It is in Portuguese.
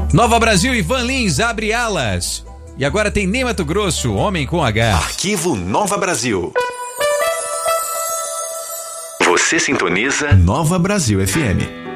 Nova Brasil e Van Lins abre alas. E agora tem Ney Matogrosso, Homem com H. Arquivo Nova Brasil. Você sintoniza Nova Brasil FM.